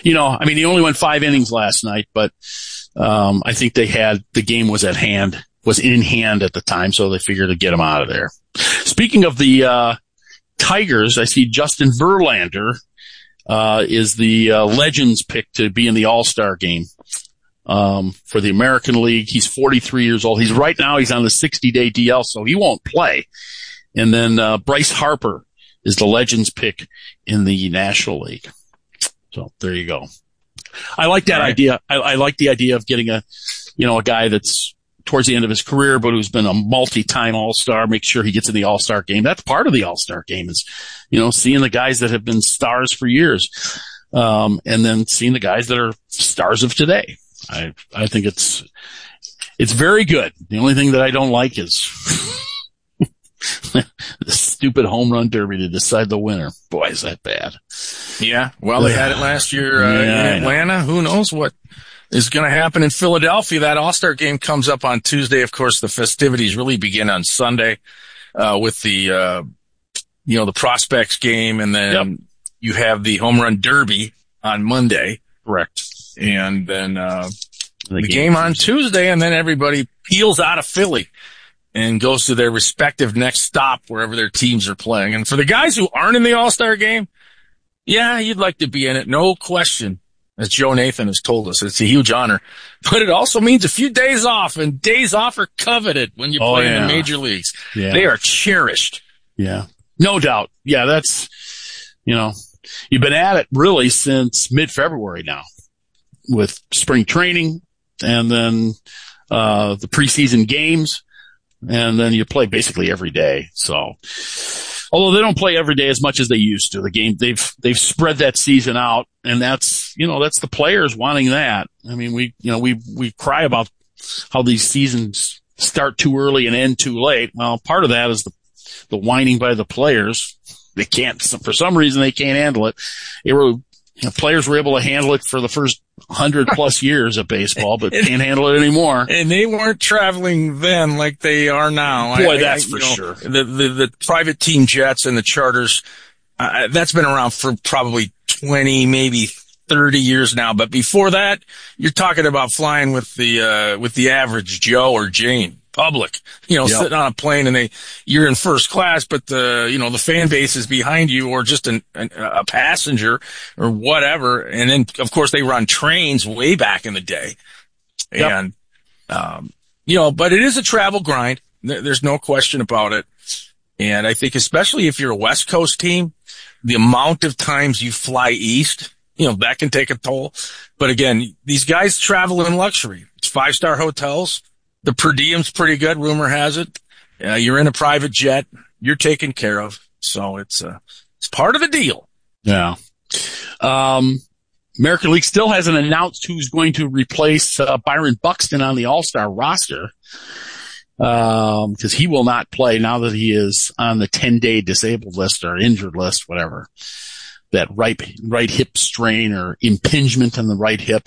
I mean, he only went 5 innings last night, but I think the game was in hand at the time, so they figured to get him out of there. Speaking of the Tigers, I see Justin Verlander is the Legends pick to be in the All-Star game for the American League. He's 43 years old. He's on the 60-day DL, so he won't play. And then Bryce Harper is the Legends pick in the National League. So there you go. I like that idea. I like the idea of getting a guy that's towards the end of his career, but who's been a multi-time All-Star, make sure he gets in the All-Star game. That's part of the All-Star game is, seeing the guys that have been stars for years, and then seeing the guys that are stars of today. I think it's very good. The only thing that I don't like is the stupid home run derby to decide the winner. Boy, is that bad. Yeah. Well, they had it last year in Atlanta. Who knows what is going to happen in Philadelphia? That All-Star game comes up on Tuesday. Of course, the festivities really begin on Sunday with the prospects game, and then you have the home run derby on Monday. Correct. And then the game on Tuesday, and then everybody peels out of Philly and goes to their respective next stop wherever their teams are playing. And for the guys who aren't in the All-Star game, yeah, you'd like to be in it, no question. As Joe Nathan has told us, it's a huge honor. But it also means a few days off, and days off are coveted when you play in the major leagues. Yeah. They are cherished. Yeah, no doubt. Yeah, that's, you've been at it really since mid-February now with spring training and then the preseason games, and then you play basically every day. So, although they don't play every day as much as they used to, the game, they've spread that season out, and that's the players wanting that. I mean, we cry about how these seasons start too early and end too late. Well, part of that is the whining by the players. They can't, for some reason, they can't handle it. Players were able to handle it for the first 100 plus years of baseball, but can't handle it anymore. And they weren't traveling then like they are now. Boy, that's for sure. The private team jets and the charters, that's been around for probably 20, maybe 30 years now. But before that, you're talking about flying with the average Joe or Jane. Public, sitting on a plane and you're in first class, but the fan base is behind you, or just a passenger or whatever. And then, of course, they run trains way back in the day. Yep. And, but it is a travel grind. There's no question about it. And I think especially if you're a West Coast team, the amount of times you fly east, that can take a toll. But again, these guys travel in luxury. It's 5-star hotels. The per diem's pretty good, rumor has it. You're in a private jet. You're taken care of. So it's part of the deal. Yeah. American League still hasn't announced who's going to replace Byron Buxton on the All-Star roster. Because he will not play now that he is on the 10-day disabled list or injured list, whatever. That right hip strain or impingement on the right hip.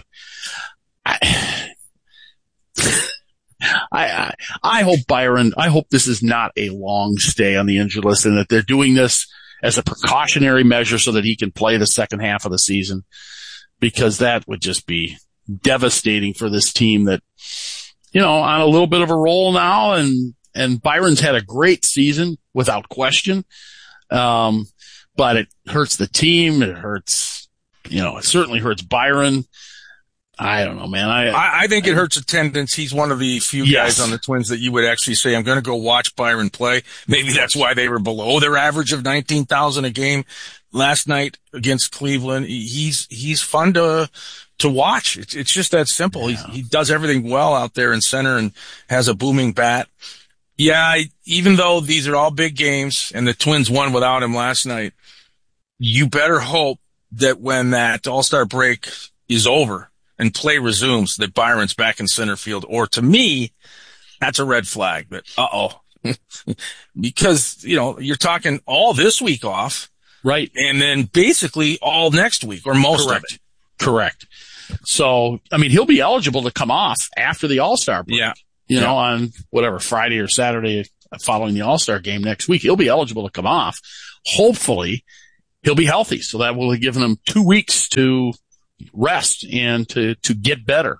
I hope this is not a long stay on the injured list, and that they're doing this as a precautionary measure so that he can play the second half of the season, because that would just be devastating for this team that, on a little bit of a roll now, and Byron's had a great season without question. But it hurts the team. It hurts, it certainly hurts Byron. I don't know, man. I think it hurts attendance. He's one of the few guys on the Twins that you would actually say, I'm going to go watch Byron play. Maybe that's why they were below their average of 19,000 a game last night against Cleveland. He's fun to watch. It's just that simple. Yeah. He does everything well out there in center and has a booming bat. Yeah, even though these are all big games and the Twins won without him last night, you better hope that when that All-Star break is over and play resumes, that Byron's back in center field. Or to me, that's a red flag. But because, you're talking all this week off. Right. And then basically all next week, or most of it. Correct. So, he'll be eligible to come off after the All-Star break. Yeah. On whatever, Friday or Saturday following the All-Star game next week. He'll be eligible to come off. Hopefully, he'll be healthy. So that will have given him 2 weeks to rest and to get better.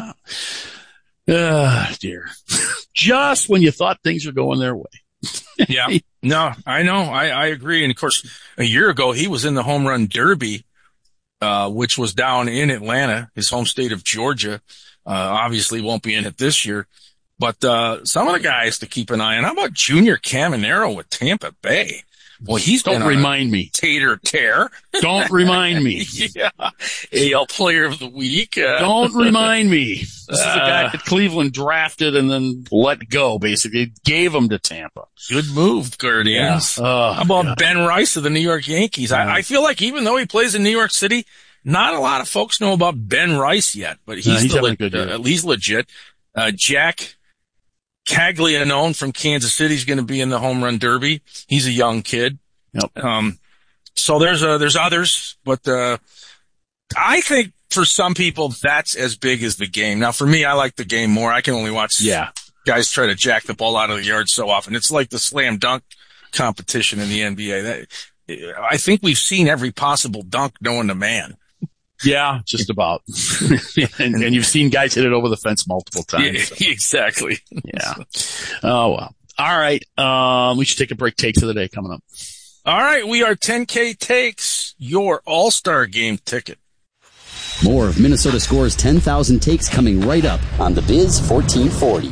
Dear. Just when you thought things were going their way. Yeah. No, I know. I agree. And of course, a year ago, he was in the home run derby, which was down in Atlanta, his home state of Georgia. Obviously won't be in it this year, but, some of the guys to keep an eye on. How about Junior Caminero with Tampa Bay? Well, he's Don't remind me. Tater tear. Don't remind me. Yeah. AL Player of the Week. Don't remind me. This is a guy that Cleveland drafted and then let go, basically. Gave him to Tampa. Good move, Guardians. Yeah. How about Ben Rice of the New York Yankees? I feel like even though he plays in New York City, not a lot of folks know about Ben Rice yet, but he's legit. Jack Caglianone from Kansas City is going to be in the home run derby. He's a young kid. Yep. So there's others, but, I think for some people that's as big as the game. Now for me, I like the game more. I can only watch guys try to jack the ball out of the yard so often. It's like the slam dunk competition in the NBA. I think we've seen every possible dunk known to man. Yeah, just about. and you've seen guys hit it over the fence multiple times. Yeah, exactly. Yeah. Oh, well. All right. We should take a break. Takes of the day coming up. All right. We are 10K Takes, your all-star game ticket. More of Minnesota Score's 10,000 takes coming right up on the Biz 1440.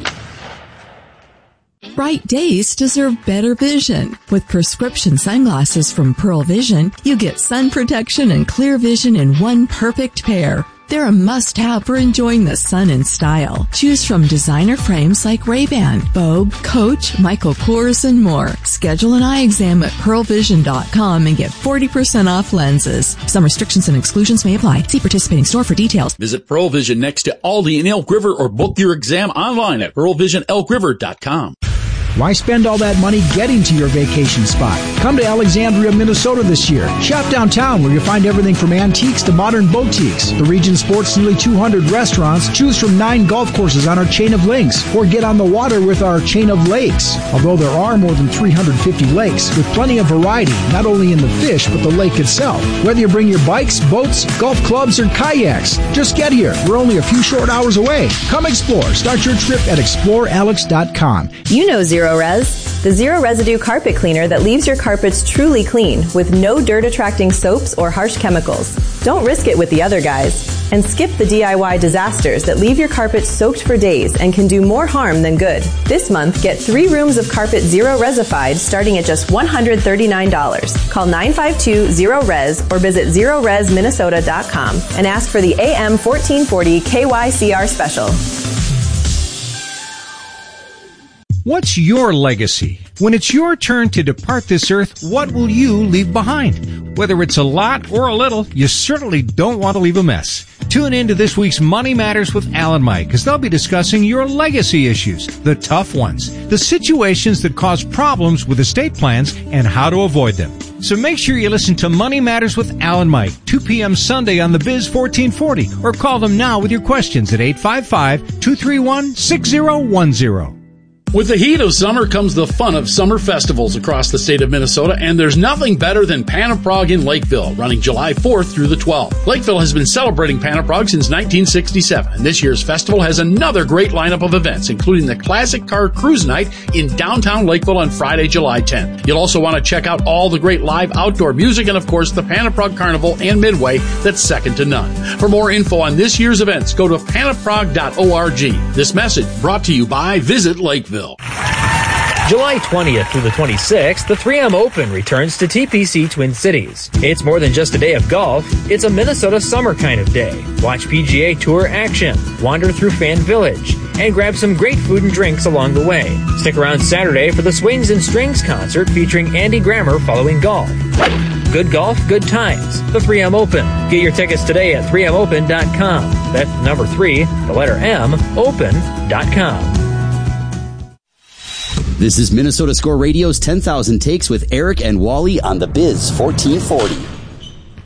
Bright days deserve better vision. With prescription sunglasses from Pearl Vision, you get sun protection and clear vision in one perfect pair. They're a must-have for enjoying the sun in style. Choose from designer frames like Ray-Ban, Vogue, Coach, Michael Kors, and more. Schedule an eye exam at pearlvision.com and get 40% off lenses. Some restrictions and exclusions may apply. See participating store for details. Visit Pearl Vision next to Aldi in Elk River or book your exam online at pearlvisionelkriver.com. Why spend all that money getting to your vacation spot? Come to Alexandria, Minnesota this year. Shop downtown where you'll find everything from antiques to modern boutiques. The region sports nearly 200 restaurants. Choose from 9 golf courses on our chain of links, or get on the water with our chain of lakes. Although there are more than 350 lakes, with plenty of variety, not only in the fish, but the lake itself. Whether you bring your bikes, boats, golf clubs, or kayaks, just get here. We're only a few short hours away. Come explore. Start your trip at explorealex.com. You know Zero Res, the zero residue carpet cleaner that leaves your carpets truly clean with no dirt-attracting soaps or harsh chemicals. Don't risk it with the other guys. And skip the DIY disasters that leave your carpet soaked for days and can do more harm than good. This month, get 3 rooms of carpet Zero Resified starting at just $139. Call 952-ZERO-RES or visit ZeroResMinnesota.com and ask for the AM 1440 KYCR special. What's your legacy? When it's your turn to depart this earth, what will you leave behind? Whether it's a lot or a little, you certainly don't want to leave a mess. Tune in to this week's Money Matters with Al and Mike, as they'll be discussing your legacy issues, the tough ones, the situations that cause problems with estate plans, and how to avoid them. So make sure you listen to Money Matters with Al and Mike, 2 p.m. Sunday on the Biz 1440, or call them now with your questions at 855-231-6010. With the heat of summer comes the fun of summer festivals across the state of Minnesota, and there's nothing better than Panaprog in Lakeville, running July 4th through the 12th. Lakeville has been celebrating Panaprog since 1967, and this year's festival has another great lineup of events, including the Classic Car Cruise Night in downtown Lakeville on Friday, July 10th. You'll also want to check out all the great live outdoor music and, of course, the Panaprog Carnival and Midway that's second to none. For more info on this year's events, go to panaprog.org. This message brought to you by Visit Lakeville. July 20th through the 26th, the 3M Open returns to TPC Twin Cities. It's more than just a day of golf, it's a Minnesota summer kind of day. Watch PGA Tour action, wander through Fan Village, and grab some great food and drinks along the way. Stick around Saturday for the Swings and Strings concert featuring Andy Grammer following golf. Good golf, good times. The 3M Open. Get your tickets today at 3mopen.com. That's number 3, the letter M, open.com. This is Minnesota Score Radio's 10,000 Takes with Eric and Wally on the Biz 1440.